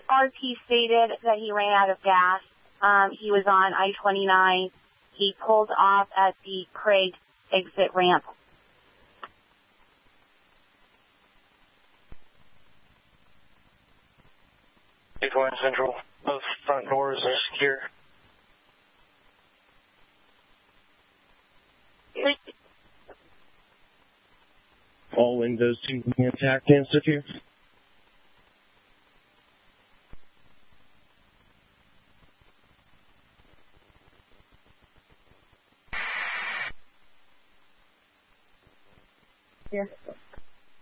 RT stated that he ran out of gas. He was on I-29. He pulled off at the Craig exit ramp. 8-1 Central, both front doors are secure. All windows seem to be intact and secure. Here.